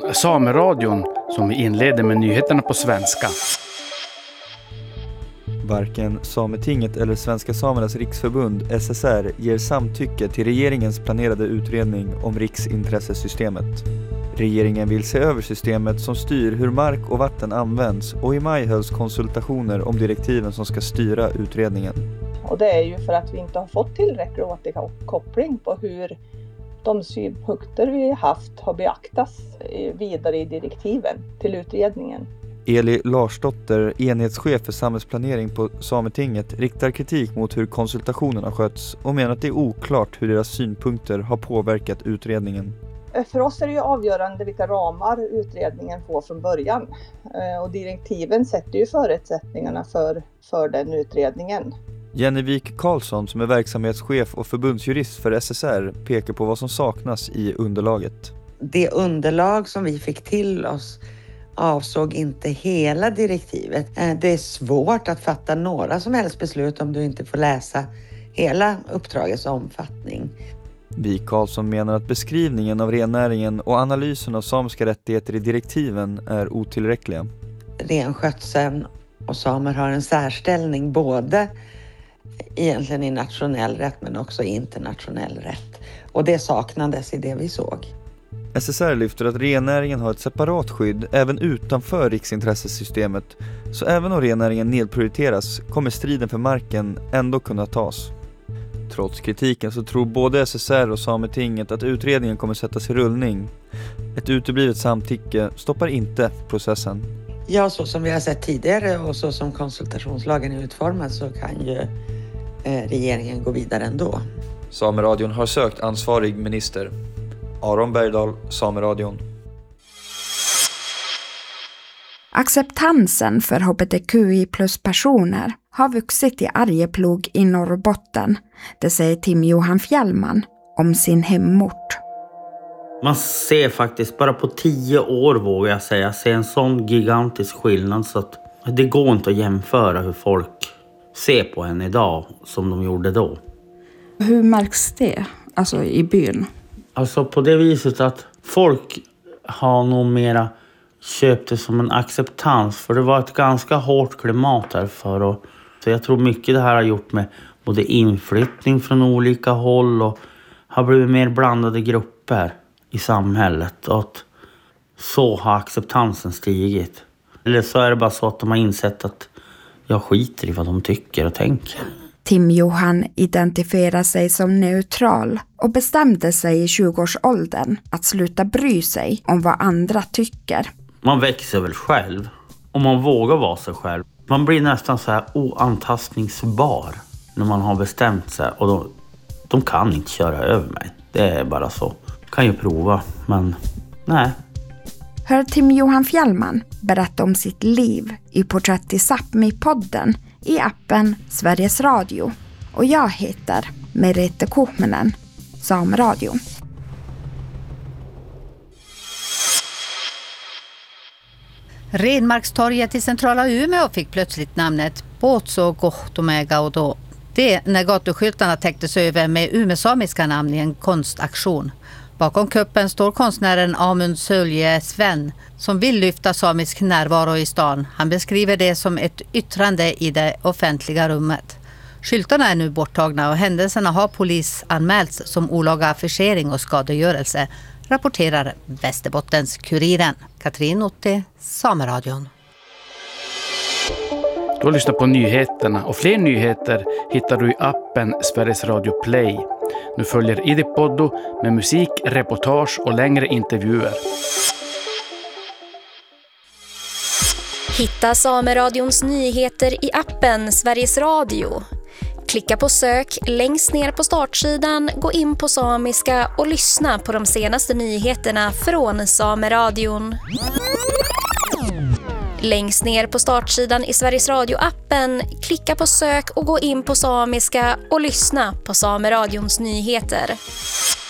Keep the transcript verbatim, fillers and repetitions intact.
Sameradion som vi inleder med nyheterna på svenska. Varken Sametinget eller Svenska Samernas Riksförbund S S R ger samtycke till regeringens planerade utredning om riksintressesystemet. Regeringen vill se över systemet som styr hur mark och vatten används och i maj hölls konsultationer om direktiven som ska styra utredningen. Och det är ju för att vi inte har fått tillräcklig återkoppling på hur de synpunkter vi haft har beaktats vidare i direktiven till utredningen. Eli Larsdotter, enhetschef för samhällsplanering på Sametinget, riktar kritik mot hur konsultationerna sköts och menar att det är oklart hur deras synpunkter har påverkat utredningen. För oss är det ju avgörande vilka ramar utredningen får från början. Och direktiven sätter ju förutsättningarna för, för den utredningen. Jenny Wik Karlsson, som är verksamhetschef och förbundsjurist för S S R, pekar på vad som saknas i underlaget. Det underlag som vi fick till oss avsåg inte hela direktivet. Det är svårt att fatta några som helst beslut om du inte får läsa hela uppdragets omfattning. Wik Karlsson menar att beskrivningen av rennäringen och analysen av samiska rättigheter i direktiven är otillräckliga. Renskötseln och samer har en särställning både egentligen i nationell rätt men också i internationell rätt. Och det saknades i det vi såg. S S R lyfter att rennäringen har ett separat skydd även utanför riksintressesystemet. Så även om rennäringen nedprioriteras kommer striden för marken ändå kunna tas. Trots kritiken så tror både S S R och Sametinget att utredningen kommer sättas i rullning. Ett uteblivet samtycke stoppar inte processen. Ja, så som vi har sett tidigare och så som konsultationslagen är utformad så kan ju eh, regeringen gå vidare ändå. Sameradion har sökt ansvarig minister. Aron Bergdahl, Sameradion. Acceptansen för H B T Q I plus-personer har vuxit i Arjeplog i Norrbotten. Det säger Tim Johan Fjällman om sin hemort. Man ser faktiskt bara på tio år, vågar jag säga, ser en sån gigantisk skillnad så att det går inte att jämföra hur folk ser på en idag som de gjorde då. Hur märks det, alltså i byn? Alltså på det viset att folk har nog mera köpt det som en acceptans. För det var ett ganska hårt klimat här för. Och, så jag tror mycket det här har gjort med både inflyttning från olika håll och har blivit mer blandade grupper i samhället. Och att så har acceptansen stigit. Eller så är det bara så att de har insett att jag skiter i vad de tycker och tänker. Tim Johan identifierar sig som neutral och bestämde sig i tjugoårsåldern att sluta bry sig om vad andra tycker. Man växer väl själv och man vågar vara sig själv. Man blir nästan så här oantastningsbar när man har bestämt sig och de, de kan inte köra över mig. Det är bara så. Kan ju prova, men nej. Hör Tim Johan Fjällman berätta om sitt liv i Porträtt i Sápmi-podden i appen Sveriges Radio. Och jag heter Merete Kuhmenen, Sameradion. Renmarkstorget i centrala Umeå fick plötsligt namnet Båtså Kohtomegaudo. Det när gatuskyltarna täcktes över med umesamiska namn i en konstaktion. Bakom kuppen står konstnären Amund Sölje Sven som vill lyfta samisk närvaro i stan. Han beskriver det som ett yttrande i det offentliga rummet. Skyltarna är nu borttagna och händelserna har polisanmälts som olaga affischering och skadegörelse, rapporterar Västerbottens-Kuriren. Katrin Otte, Sameradion. Du har lyssnat på nyheterna och fler nyheter hittar du i appen Sveriges Radio Play. Nu följer Idi Poddo med musik, reportage och längre intervjuer. Hitta Sameradions nyheter i appen Sveriges Radio. Klicka på sök längst ner på startsidan, gå in på samiska och lyssna på de senaste nyheterna från Sameradion. Längst ner på startsidan i Sveriges Radio-appen, klicka på sök och gå in på samiska och lyssna på Sameradions nyheter.